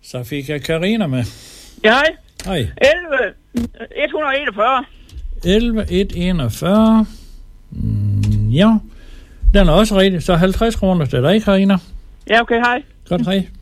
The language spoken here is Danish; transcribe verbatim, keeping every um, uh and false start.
Så fik jeg Karina med. Ja, hej. Hej. elleve et hundrede og enogfyrre. elleve et enogfyrre. Mm, ja. Den er også rigtig. Så halvtreds kroner til dig, Karina. Ja, okay, hej. Godt, hej.